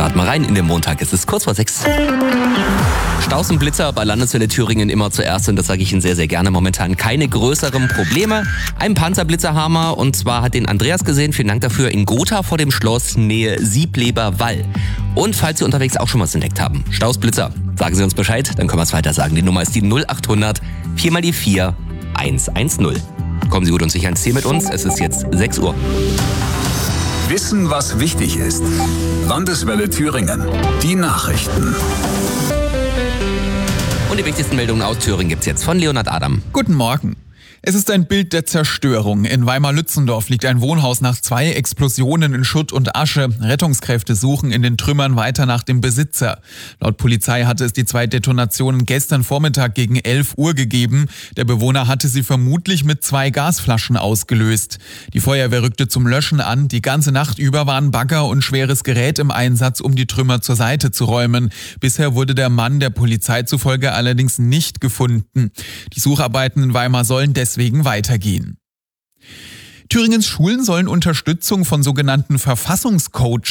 Starten wir rein in den Montag. Es ist kurz vor 6. Staus und Blitzer bei Landeswelle Thüringen immer zuerst und das sage ich Ihnen sehr, sehr gerne. Momentan keine größeren Probleme. Ein Panzerblitzerhammer und zwar hat den Andreas gesehen, vielen Dank dafür, in Gotha vor dem Schloss Nähe Siebleber Wall. Und falls Sie unterwegs auch schon was entdeckt haben, Staus, Blitzer, sagen Sie uns Bescheid, dann können wir es weiter sagen. Die Nummer ist die 0800 4 mal die 4 110. Kommen Sie gut und sicher ins Ziel mit uns, es ist jetzt 6 Uhr. Wissen, was wichtig ist. Landeswelle Thüringen. Die Nachrichten. Und die wichtigsten Meldungen aus Thüringen gibt's jetzt von Leonhard Adam. Guten Morgen. Es ist ein Bild der Zerstörung. In Weimar-Lützendorf liegt ein Wohnhaus nach 2 Explosionen in Schutt und Asche. Rettungskräfte suchen in den Trümmern weiter nach dem Besitzer. Laut Polizei hatte es die 2 Detonationen gestern Vormittag gegen 11 Uhr gegeben. Der Bewohner hatte sie vermutlich mit 2 Gasflaschen ausgelöst. Die Feuerwehr rückte zum Löschen an. Die ganze Nacht über waren Bagger und schweres Gerät im Einsatz, um die Trümmer zur Seite zu räumen. Bisher wurde der Mann der Polizei zufolge allerdings nicht gefunden. Die Sucharbeiten in Weimar sollen deswegen weitergehen. Thüringens Schulen sollen Unterstützung von sogenannten Verfassungscoaches